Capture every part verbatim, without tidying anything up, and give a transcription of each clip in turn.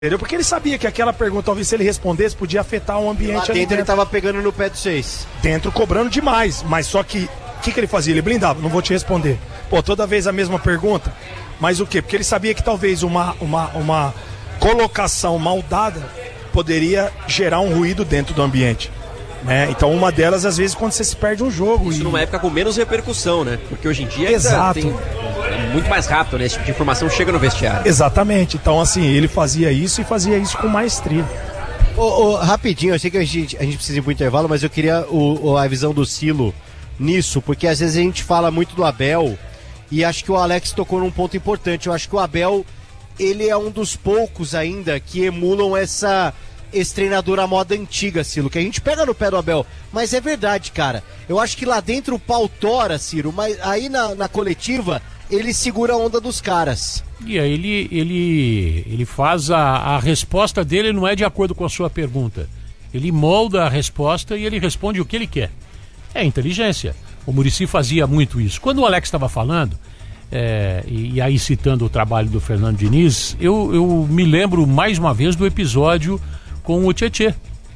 Entendeu? Porque ele sabia que aquela pergunta, talvez se ele respondesse, podia afetar o ambiente. Lá dentro, dentro ele tava pegando no pé do seis. Dentro cobrando demais, mas só que o que, que ele fazia? Ele blindava, não vou te responder. Pô, toda vez a mesma pergunta, mas o quê? Porque ele sabia que talvez uma, uma, uma colocação mal dada poderia gerar um ruído dentro do ambiente. Né? Então uma delas, às vezes, quando você se perde um jogo. Isso e... numa época com menos repercussão, né? Porque hoje em dia Exato. Tem... é muito mais rápido, né? Esse tipo de informação chega no vestiário. Exatamente. Então, assim, ele fazia isso e fazia isso com maestria. Ô, ô, rapidinho, eu sei que a gente, a gente precisa ir pro intervalo, mas eu queria o, a visão do Silo nisso, porque às vezes a gente fala muito do Abel e acho que o Alex tocou num ponto importante. Eu acho que o Abel, ele é um dos poucos ainda que emulam essa... esse treinador à moda antiga, Ciro, que a gente pega no pé do Abel, mas é verdade, cara. Eu acho que lá dentro o pau tora, Ciro, mas aí na, na coletiva ele segura a onda dos caras. E aí ele, ele, ele faz a, a resposta dele, não é de acordo com a sua pergunta. Ele molda a resposta e ele responde o que ele quer. É inteligência. O Muricy fazia muito isso. Quando o Alex estava falando, é, e, e aí citando o trabalho do Fernando Diniz, eu, eu me lembro mais uma vez do episódio com o Tietê,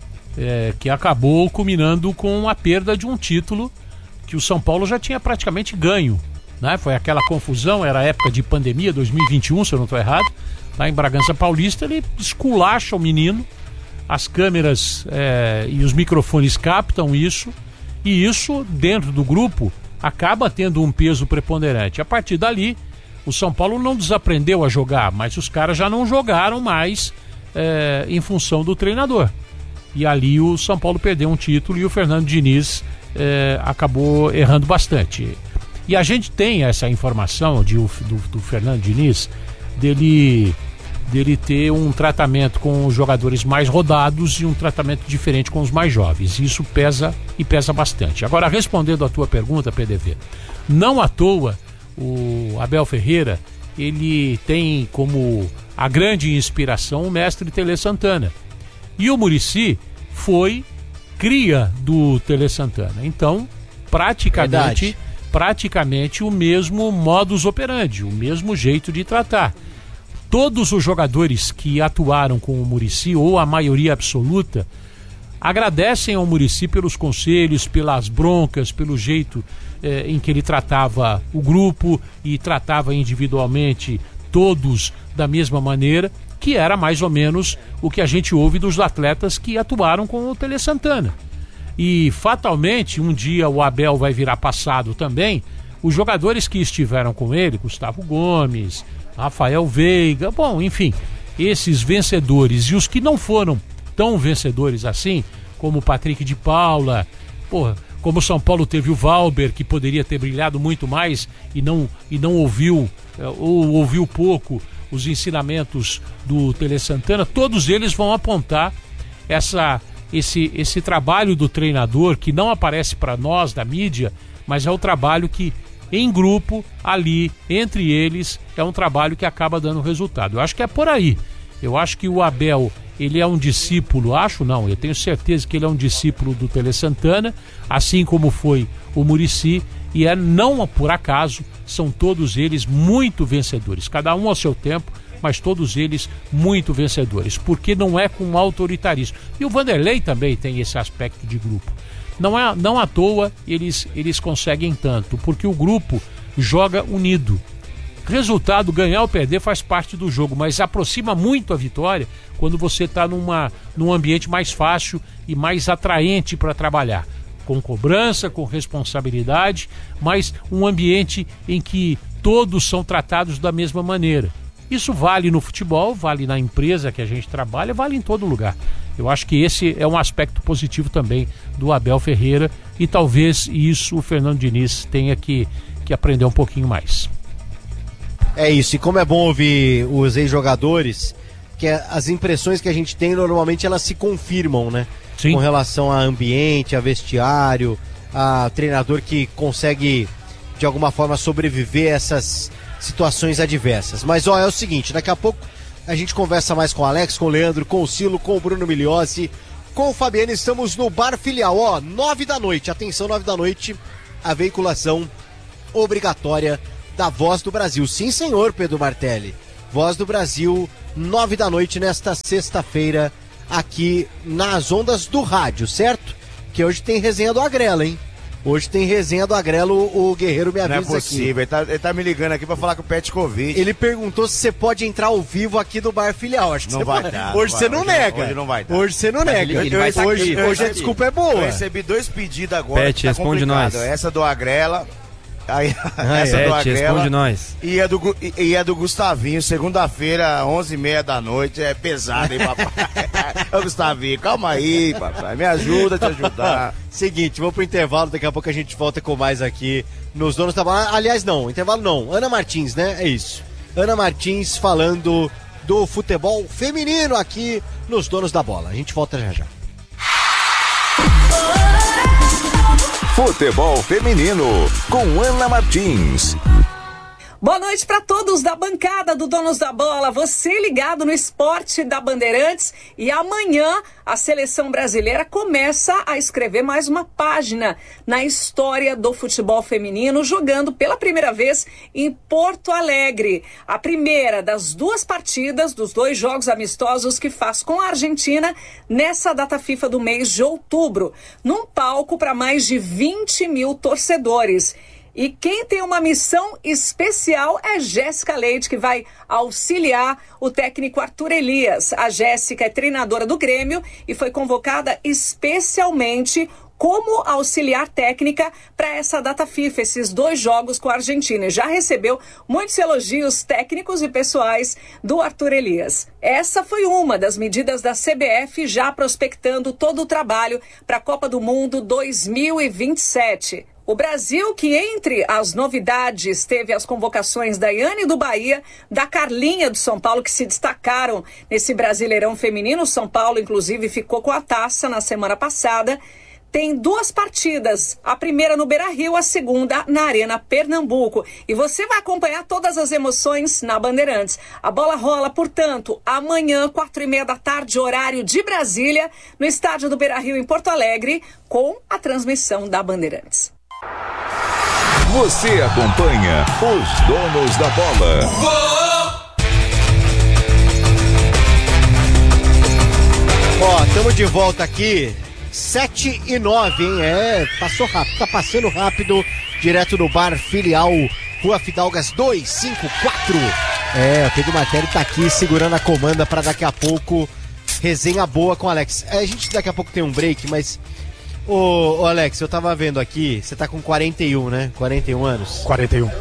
é, que acabou culminando com a perda de um título que o São Paulo já tinha praticamente ganho, né? Foi aquela confusão, era a época de pandemia, dois mil e vinte e um, se eu não estou errado, lá em Bragança Paulista. Ele esculacha o menino, as câmeras é, e os microfones captam isso, e isso dentro do grupo acaba tendo um peso preponderante. A partir dali, o São Paulo não desaprendeu a jogar, mas os caras já não jogaram mais É, em função do treinador. E ali o São Paulo perdeu um título e o Fernando Diniz é, acabou errando bastante. E a gente tem essa informação de, do, do Fernando Diniz dele, dele ter um tratamento com os jogadores mais rodados e um tratamento diferente com os mais jovens. Isso pesa e pesa bastante. Agora, respondendo a tua pergunta, P D V, não à toa o Abel Ferreira, ele tem como a grande inspiração o mestre Tele Santana. E o Muricy foi cria do Tele Santana. Então, praticamente, praticamente o mesmo modus operandi, o mesmo jeito de tratar. Todos os jogadores que atuaram com o Muricy, ou a maioria absoluta, agradecem ao Muricy pelos conselhos, pelas broncas, pelo jeito eh, em que ele tratava o grupo e tratava individualmente todos da mesma maneira, que era mais ou menos o que a gente ouve dos atletas que atuaram com o Tele Santana. E fatalmente, um dia o Abel vai virar passado também. Os jogadores que estiveram com ele, Gustavo Gomes, Rafael Veiga, bom, enfim, esses vencedores e os que não foram tão vencedores assim, como o Patrick de Paula, porra, como o São Paulo teve o Valber, que poderia ter brilhado muito mais e não, e não ouviu, ou ouviu pouco os ensinamentos do Tele Santana, todos eles vão apontar essa, esse, esse trabalho do treinador que não aparece para nós da mídia, mas é o trabalho que em grupo, ali, entre eles, é um trabalho que acaba dando resultado. Eu acho que é por aí. Eu acho que o Abel, ele é um discípulo, acho não, eu tenho certeza que ele é um discípulo do Tele Santana, assim como foi o Muricy, e é não por acaso, são todos eles muito vencedores, cada um ao seu tempo, mas todos eles muito vencedores, porque não é com autoritarismo. E o Vanderlei também tem esse aspecto de grupo. Não, é, não à toa eles, eles conseguem tanto, porque o grupo joga unido. Resultado, ganhar ou perder faz parte do jogo, mas aproxima muito a vitória quando você está num ambiente mais fácil e mais atraente para trabalhar. Com cobrança, com responsabilidade, mas um ambiente em que todos são tratados da mesma maneira. Isso vale no futebol, vale na empresa que a gente trabalha, vale em todo lugar. Eu acho que esse é um aspecto positivo também do Abel Ferreira e talvez isso o Fernando Diniz tenha que, que aprender um pouquinho mais. É isso, e como é bom ouvir os ex-jogadores, que as impressões que a gente tem normalmente elas se confirmam, né? Sim. Com relação a ambiente, a vestiário, a treinador que consegue de alguma forma sobreviver a essas situações adversas. Mas ó, é o seguinte, daqui a pouco a gente conversa mais com o Alex, com o Leandro, com o Silo, com o Bruno Migliozzi, com o Fabiano. Estamos no Bar Filial, ó, nove da noite, atenção, nove da noite, a veiculação obrigatória da Voz do Brasil. Sim, senhor, Pedro Martelli. Voz do Brasil, nove da noite nesta sexta-feira, aqui nas ondas do rádio, certo? Que hoje tem resenha do Agrelo, hein? Hoje tem resenha do Agrelo, o Guerreiro me avisa aqui. Não é possível, ele tá, ele tá me ligando aqui pra falar com o Petkovic. Ele perguntou se você pode entrar ao vivo aqui do Bar Filial. Acho que não você vai pode. dar. Hoje você não, não nega. Hoje não vai dar. Hoje você não Mas nega. ele- ele vai hoje tá aqui, hoje, vai hoje tá a aqui. desculpa é boa. Eu recebi dois pedidos agora. Pet, tá responde complicado. nós. Essa do Agrela. Aí, Ah, essa é, do Pet, Agrela. responde nós. E a do, Gu- e, e a do Gustavinho, segunda-feira, onze e meia da noite. É pesado, hein, papai? Ô, Gustavinho, calma aí, papai. Me ajuda a te ajudar. Seguinte, vamos pro intervalo, daqui a pouco a gente volta com mais aqui nos Donos da Bola. Aliás, não, intervalo não. Ana Martins, né? É isso. Ana Martins falando do futebol feminino aqui nos Donos da Bola. A gente volta já já. Futebol Feminino, com Ana Martins. Boa noite para todos da bancada do Donos da Bola. Você ligado no Esporte da Bandeirantes. E amanhã a seleção brasileira começa a escrever mais uma página na história do futebol feminino, jogando pela primeira vez em Porto Alegre. A primeira das duas partidas, dos dois jogos amistosos que faz com a Argentina nessa data FIFA do mês de outubro, num palco para mais de vinte mil torcedores. E quem tem uma missão especial é Jéssica Leite, que vai auxiliar o técnico Arthur Elias. A Jéssica é treinadora do Grêmio e foi convocada especialmente como auxiliar técnica para essa data FIFA, esses dois jogos com a Argentina. E já recebeu muitos elogios técnicos e pessoais do Arthur Elias. Essa foi uma das medidas da C B F já prospectando todo o trabalho para a Copa do Mundo dois mil e vinte e sete. O Brasil, que entre as novidades teve as convocações da Iane do Bahia, da Carlinha do São Paulo, que se destacaram nesse Brasileirão feminino. O São Paulo, inclusive, ficou com a taça na semana passada. Tem duas partidas, a primeira no Beira-Rio, a segunda na Arena Pernambuco. E você vai acompanhar todas as emoções na Bandeirantes. A bola rola, portanto, amanhã, quatro e meia da tarde, horário de Brasília, no estádio do Beira-Rio, em Porto Alegre, com a transmissão da Bandeirantes. Você acompanha os Donos da Bola. Ó, estamos de volta aqui, sete e nove, hein? É, passou rápido, tá passando rápido, direto do Bar Filial, Rua Fidalgas dois cinco quatro. É, o Pedro Martelli tá aqui segurando a comanda para daqui a pouco, resenha boa com o Alex. É, a gente daqui a pouco tem um break, mas... Ô, ô Alex, eu tava vendo aqui, você tá com quarenta e um, né? quarenta e um anos. quarenta e um.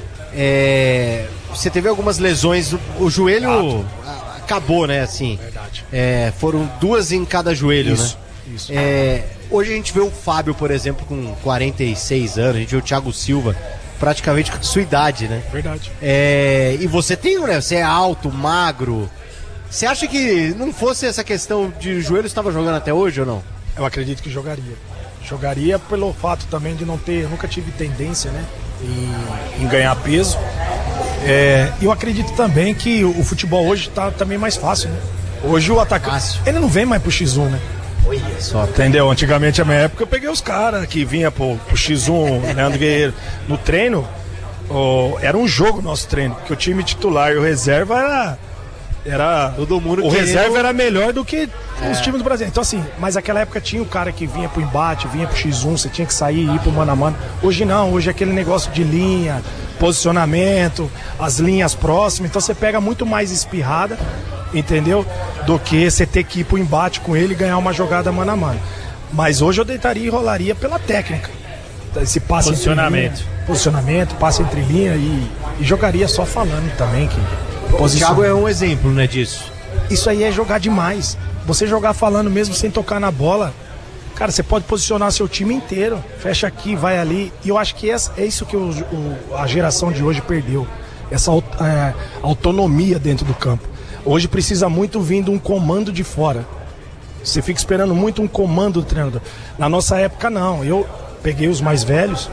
É, você teve algumas lesões, o, o joelho a, acabou, né? Assim, Verdade. é, foram duas em cada joelho, Isso, né? isso. É, hoje a gente vê o Fábio, por exemplo, com quarenta e seis anos, a gente vê o Thiago Silva praticamente com a sua idade, né? Verdade. É, e você tem, né? Você é alto, magro. Você acha que não fosse essa questão de joelho, você estava jogando até hoje ou não? Eu acredito que jogaria. Jogaria pelo fato também de não ter, nunca tive tendência, né, em, em ganhar peso. É, eu acredito também que o, o futebol hoje tá também mais fácil, né? Hoje o atacante, ele não vem mais pro xis um, né? Olha só. Entendeu? Antigamente, na minha época, eu peguei os caras que vinha pro, pro xis um, Leandro Guerreiro. No treino, oh, era um jogo nosso treino, porque o time titular e o reserva era... Era, Todo mundo o querendo... reserva era melhor do que É. os times do Brasil. Então assim, mas naquela época tinha o cara que vinha pro embate, vinha pro xis um, você tinha que sair e ir pro mano a mano. Hoje não, hoje é aquele negócio de linha, posicionamento, as linhas próximas. Então você pega muito mais espirrada, entendeu? Do que você ter que ir pro embate com ele e ganhar uma jogada mano a mano. Mas hoje eu deitaria e rolaria pela técnica. Esse passe Posicionamento. entre linha, posicionamento, passe entre linha e, e jogaria só falando também que O posição. Thiago é um exemplo, né, disso. Isso aí é jogar demais. Você jogar falando mesmo sem tocar na bola, cara, você pode posicionar seu time inteiro. Fecha aqui, vai ali. E eu acho que é, é isso que o, o, a geração de hoje perdeu. Essa é, autonomia dentro do campo. Hoje precisa muito vir de um comando de fora. Você fica esperando muito um comando do treinador. Na nossa época, não. Eu peguei os mais velhos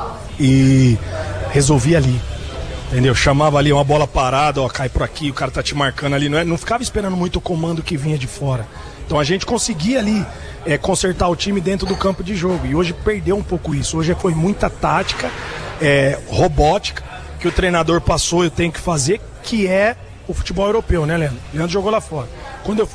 e resolvi ali. Entendeu? Chamava ali uma bola parada, ó, cai por aqui, o cara tá te marcando ali. Não, é, não ficava esperando muito o comando que vinha de fora. Então a gente conseguia ali é, consertar o time dentro do campo de jogo. E hoje perdeu um pouco isso. Hoje foi muita tática, é, robótica, que o treinador passou, eu tenho que fazer, que é o futebol europeu, né, Leandro? Leandro jogou lá fora. Quando eu